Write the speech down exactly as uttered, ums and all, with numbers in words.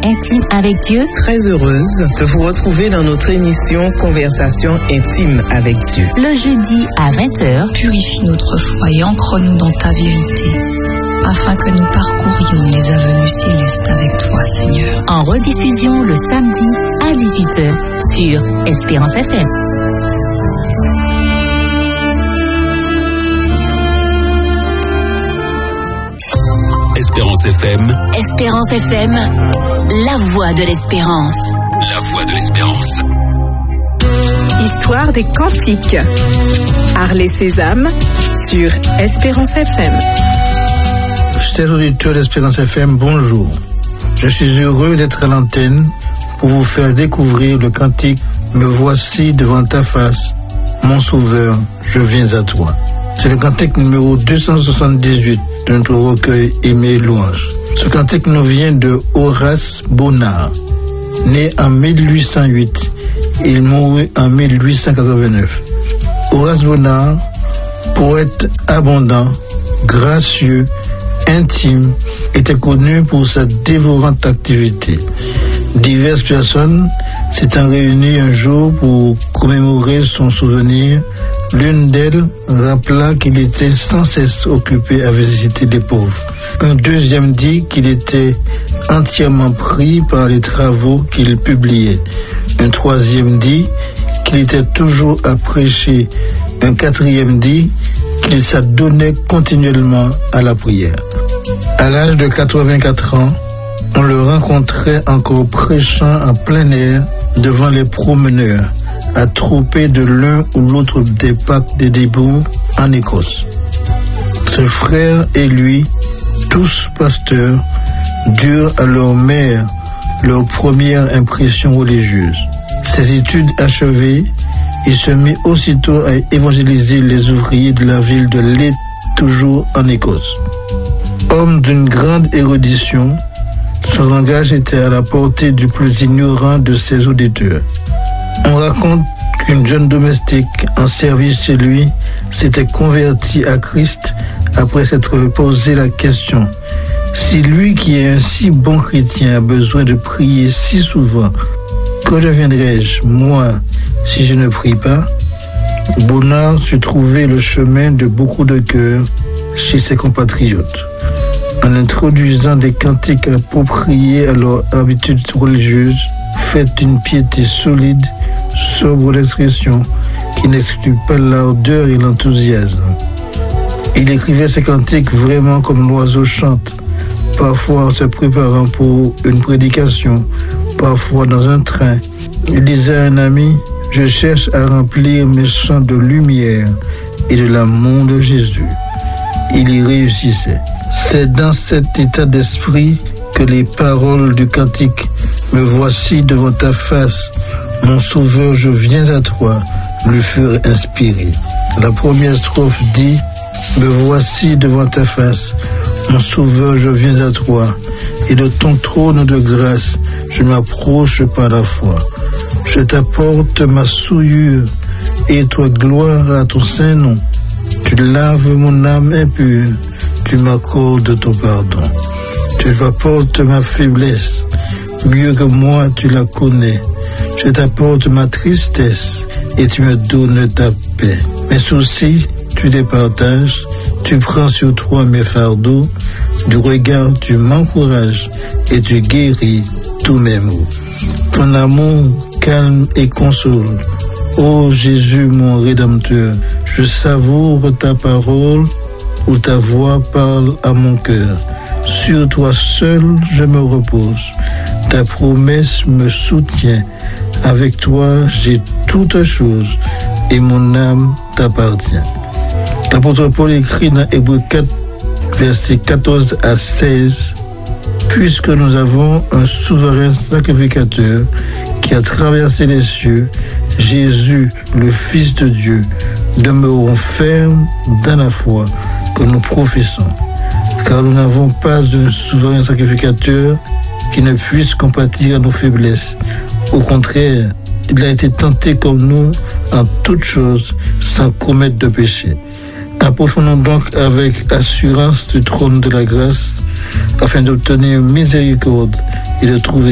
intime avec Dieu. Très heureuse de vous retrouver dans notre émission Conversation intime avec Dieu. Le jeudi à vingt heures. Purifie notre foi et ancre-nous dans ta vérité, afin que nous parcourions les avenues célestes avec toi, Seigneur. En rediffusion le samedi à dix-huit heures sur Espérance F M. Espérance F M. Espérance F M, la voix de l'espérance. La voix de l'espérance. Histoire des cantiques. Harley Sésame sur Espérance F M. Chers auditeurs d'Espérance F M, bonjour. Je suis heureux d'être à l'antenne pour vous faire découvrir le cantique « Me voici devant ta face, mon sauveur, je viens à toi ». C'est le cantique numéro deux cent soixante-dix-huit de notre recueil Aimé Louange. Ce cantique nous vient de Horace Bonnard. Né en mille huit cent huit, il mourut en mille huit cent quatre-vingt-neuf. Horace Bonnard, poète abondant, gracieux, intime, était connu pour sa dévorante activité. Diverses personnes s'étant réunies un jour pour commémorer son souvenir. L'une d'elles rappela qu'il était sans cesse occupé à visiter les pauvres. Un deuxième dit qu'il était entièrement pris par les travaux qu'il publiait. Un troisième dit qu'il était toujours à prêcher. Un quatrième dit qu'il s'adonnait continuellement à la prière. À l'âge de quatre-vingt-quatre ans, on le rencontrait encore prêchant en plein air devant les promeneurs, attroupés de l'un ou l'autre des parcs des Débours en Écosse. Ses frères et lui, tous pasteurs, durent à leur mère leur première impression religieuse. Ses études achevées, il se mit aussitôt à évangéliser les ouvriers de la ville de Leith, toujours en Écosse. Homme d'une grande érudition, son langage était à la portée du plus ignorant de ses auditeurs. On raconte qu'une jeune domestique en service chez lui s'était convertie à Christ après s'être posé la question: si lui qui est un si bon chrétien a besoin de prier si souvent, que deviendrai-je, moi, si je ne prie pas? Bonnard sut trouver le chemin de beaucoup de cœurs chez ses compatriotes, en introduisant des cantiques appropriés à leur habitude religieuse, faite d'une piété solide, sobre d'expression, qui n'exclut pas l'ardeur et l'enthousiasme. Il écrivait ses cantiques vraiment comme l'oiseau chante, parfois en se préparant pour une prédication, parfois dans un train. Il disait à un ami: je cherche à remplir mes champs de lumière et de l'amour de Jésus. Il y réussissait. C'est dans cet état d'esprit que les paroles du cantique « Me voici devant ta face, mon sauveur, je viens à toi » lui furent inspirées. La première strophe dit « Me voici devant ta face, mon sauveur, je viens à toi, et de ton trône de grâce, je m'approche par la foi. Je t'apporte ma souillure, et toi gloire à ton saint nom. Tu laves mon âme impure, tu m'accordes ton pardon. Tu m'apportes ma faiblesse, mieux que moi tu la connais. Je t'apporte ma tristesse, et tu me donnes ta paix. Mes soucis, tu les partages, tu prends sur toi mes fardeaux, du regard tu m'encourages, et tu guéris tous mes maux. Ton amour calme et console. Ô Jésus mon Rédempteur, je savoure ta parole, où ta voix parle à mon cœur. Sur toi seul je me repose, ta promesse me soutient. Avec toi j'ai toutes choses, et mon âme t'appartient. L'apôtre Paul écrit dans Hébreux quatre, versets quatorze à seize, puisque nous avons un souverain sacrificateur qui a traversé les cieux, Jésus, le Fils de Dieu, demeurons fermes dans la foi que nous professons. Car nous n'avons pas un souverain sacrificateur qui ne puisse compatir à nos faiblesses. Au contraire, il a été tenté comme nous en toutes choses, sans commettre de péché. Approchons-nous donc avec assurance du trône de la grâce, afin d'obtenir miséricorde et de trouver